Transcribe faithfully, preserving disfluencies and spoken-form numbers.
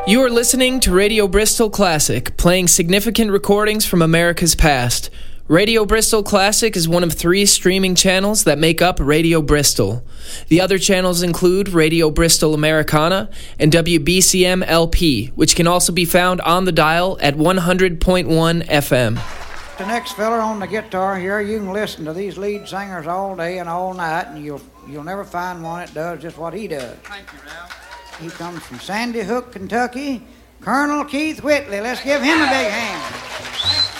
You are listening to Radio Bristol Classic, playing significant recordings from America's past. Radio Bristol Classic is one of three streaming channels that make up Radio Bristol. The other channels include Radio Bristol Americana and W B C M L P, which can also be found on the dial at one hundred point one F M. The next fella on the guitar here, you can listen to these lead singers all day and all night, and you'll you'll never find one that does just what he does. Thank you, Ralph. He comes from Sandy Hook, Kentucky, Colonel Keith Whitley. Let's give him a big hand.